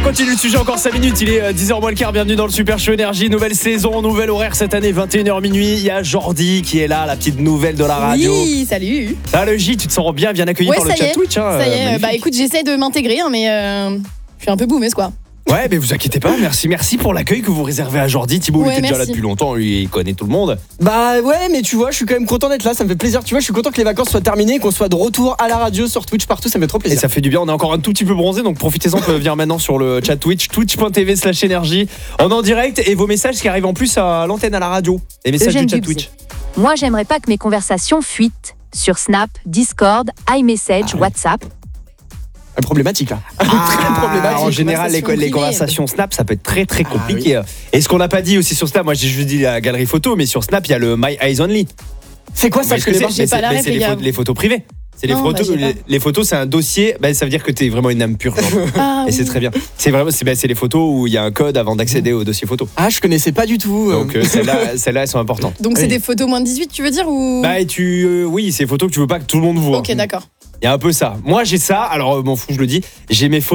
continue le sujet encore 5 minutes. Il est 10h moins le quart. Bienvenue dans le Super Show Énergie. Nouvelle saison, nouvel horaire cette année, 21h minuit. Il y a Jordi qui est là, la petite nouvelle de la radio. Oui, salut. Ah, le J, tu te sens bien accueilli par le chat Twitch. Ça y est, bah écoute, j'essaie de m'intégrer, mais je suis un peu boumeuse quoi. Ouais, mais vous inquiétez pas, merci pour l'accueil que vous réservez à Jordi. Thibaut, il était déjà là depuis longtemps, lui, il connaît tout le monde. Bah ouais, mais tu vois, je suis quand même content d'être là, ça me fait plaisir. Tu vois, je suis content que les vacances soient terminées, qu'on soit de retour à la radio, sur Twitch, partout, ça me fait trop plaisir. Et ça fait du bien, on est encore un tout petit peu bronzé, donc profitez-en pour venir maintenant sur le chat Twitch, twitch.tv/énergie. On est en direct et vos messages qui arrivent en plus à l'antenne à la radio. Les messages du chat Twitch. Moi, j'aimerais pas que mes conversations fuitent sur Snap, Discord, iMessage, WhatsApp. Problématique là. Très problématique. En général, les conversations Snap, ça peut être très très compliqué. Oui. Et ce qu'on n'a pas dit aussi sur Snap, moi j'ai juste dit la galerie photo, mais sur Snap, il y a le My Eyes Only. C'est quoi ça? C'est les photos privées. C'est les photos, c'est un dossier. Ça veut dire que t'es vraiment une âme pure. Et c'est très bien. C'est les photos où il y a un code avant d'accéder au dossier photo. Ah, je connaissais pas du tout. Donc celles-là, elles sont importantes. Donc c'est des photos moins de 18, tu veux dire ou... Oui, c'est des photos que tu veux pas que tout le monde voit. Ok, d'accord. Il y a un peu ça. Moi, j'ai ça. Alors, m'en fous, je le dis. J'ai mes photos.